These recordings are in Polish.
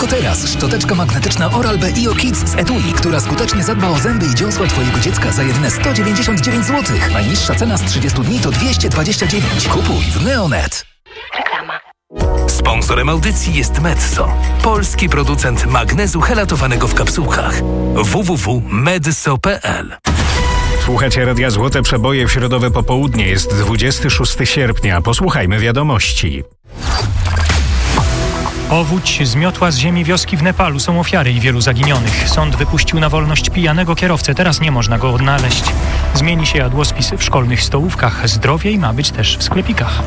Tylko teraz szczoteczka magnetyczna Oral-B IO Kids z etui, która skutecznie zadba o zęby i dziąsła Twojego dziecka za jedyne 199 zł. Najniższa cena z 30 dni to 229. Kupuj w Neonet. Reklama. Sponsorem audycji jest Medzo, polski producent magnezu helatowanego w kapsułkach. www.medso.pl. Słuchacie Radia Złote Przeboje w środowe popołudnie. Jest 26 sierpnia. Posłuchajmy wiadomości. Powódź zmiotła z ziemi wioski w Nepalu. Są ofiary i wielu zaginionych. Sąd wypuścił na wolność pijanego kierowcę. Teraz nie można go odnaleźć. Zmieni się jadłospis w szkolnych stołówkach. Zdrowiej ma być też w sklepikach.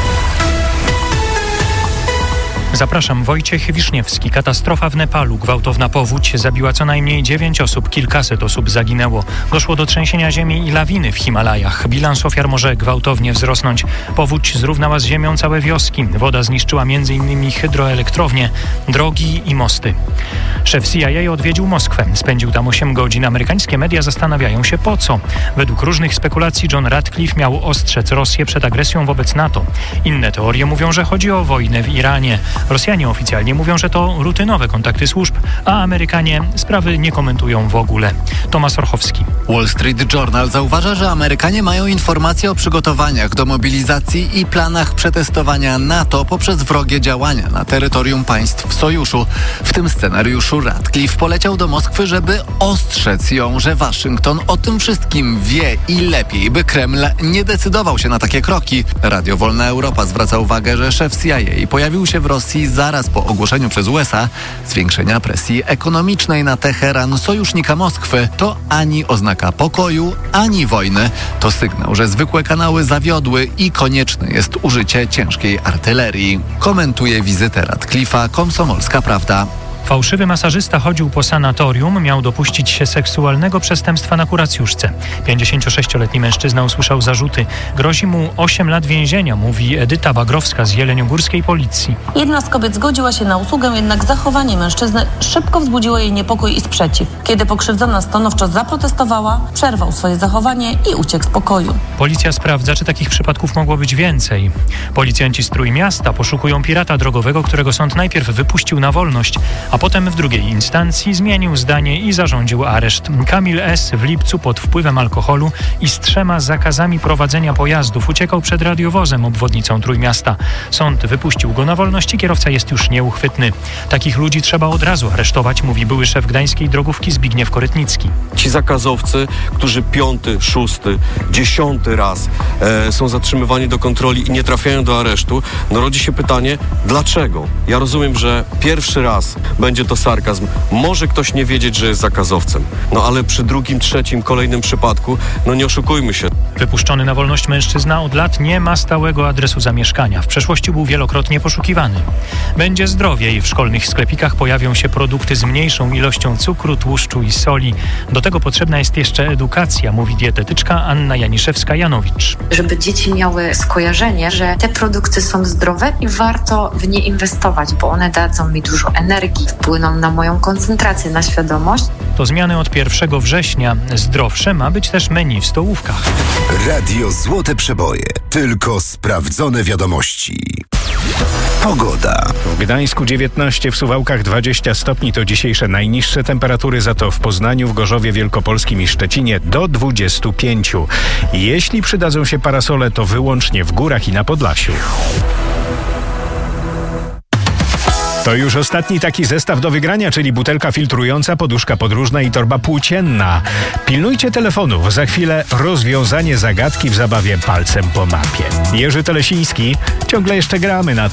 Zapraszam, Wojciech Wiszniewski. Katastrofa w Nepalu. Gwałtowna powódź zabiła co najmniej 9 osób, kilkaset osób zaginęło. Doszło do trzęsienia ziemi i lawiny w Himalajach. Bilans ofiar może gwałtownie wzrosnąć. Powódź zrównała z ziemią całe wioski. Woda zniszczyła m.in. hydroelektrownie, drogi i mosty. Szef CIA odwiedził Moskwę. Spędził tam 8 godzin. Amerykańskie media zastanawiają się po co. Według różnych spekulacji John Ratcliffe miał ostrzec Rosję przed agresją wobec NATO. Inne teorie mówią, że chodzi o wojnę w Iranie. Rosjanie oficjalnie mówią, że to rutynowe kontakty służb, a Amerykanie sprawy nie komentują w ogóle. Tomasz Orchowski. Wall Street Journal zauważa, że Amerykanie mają informacje o przygotowaniach do mobilizacji i planach przetestowania NATO poprzez wrogie działania na terytorium państw sojuszu. W tym scenariuszu Ratcliffe poleciał do Moskwy, żeby ostrzec ją, że Waszyngton o tym wszystkim wie i lepiej, by Kreml nie decydował się na takie kroki. Radio Wolna Europa zwraca uwagę, że szef CIA pojawił się w Rosji zaraz po ogłoszeniu przez USA zwiększenia presji ekonomicznej na Teheran, sojusznika Moskwy. To ani oznaka pokoju, ani wojny. To sygnał, że zwykłe kanały zawiodły i konieczne jest użycie ciężkiej artylerii. Komentuje wizytę Ratcliffe'a Komsomolska Prawda. Fałszywy masażysta chodził po sanatorium, miał dopuścić się seksualnego przestępstwa na kuracjuszce. 56-letni mężczyzna usłyszał zarzuty. Grozi mu 8 lat więzienia, mówi Edyta Bagrowska z jeleniogórskiej policji. Jedna z kobiet zgodziła się na usługę, jednak zachowanie mężczyzny szybko wzbudziło jej niepokój i sprzeciw. Kiedy pokrzywdzona stanowczo zaprotestowała, przerwał swoje zachowanie i uciekł z pokoju. Policja sprawdza, czy takich przypadków mogło być więcej. Policjanci z Trójmiasta poszukują pirata drogowego, którego sąd najpierw wypuścił na wolność, a potem w drugiej instancji zmienił zdanie i zarządził areszt. Kamil S. w lipcu pod wpływem alkoholu i z 3 zakazami prowadzenia pojazdów uciekał przed radiowozem obwodnicą Trójmiasta. Sąd wypuścił go na wolność i kierowca jest już nieuchwytny. Takich ludzi trzeba od razu aresztować, mówi były szef gdańskiej drogówki Zbigniew Korytnicki. Ci zakazowcy, którzy 5., 6., 10. raz są zatrzymywani do kontroli i nie trafiają do aresztu, no rodzi się pytanie, dlaczego? Ja rozumiem, że pierwszy raz będzie to sarkazm. Może ktoś nie wiedzieć, że jest zakazowcem. No ale przy drugim, trzecim, kolejnym przypadku, no nie oszukujmy się. Wypuszczony na wolność mężczyzna od lat nie ma stałego adresu zamieszkania. W przeszłości był wielokrotnie poszukiwany. Będzie zdrowiej. W szkolnych sklepikach pojawią się produkty z mniejszą ilością cukru, tłuszczu i soli. Do tego potrzebna jest jeszcze edukacja, mówi dietetyczka Anna Janiszewska-Janowicz. Żeby dzieci miały skojarzenie, że te produkty są zdrowe i warto w nie inwestować, bo one dadzą mi dużo energii, wpłyną na moją koncentrację, na świadomość. To zmiany od 1 września. Zdrowsze ma być też menu w stołówkach. Radio Złote Przeboje. Tylko sprawdzone wiadomości. Pogoda. W Gdańsku 19, w Suwałkach 20 stopni to dzisiejsze najniższe temperatury, za to w Poznaniu, w Gorzowie Wielkopolskim i Szczecinie do 25. Jeśli przydadzą się parasole, to wyłącznie w górach i na Podlasiu. To już ostatni taki zestaw do wygrania, czyli butelka filtrująca, poduszka podróżna i torba płócienna. Pilnujcie telefonów, za chwilę rozwiązanie zagadki w zabawie palcem po mapie. Jerzy Telesiński, ciągle jeszcze gramy na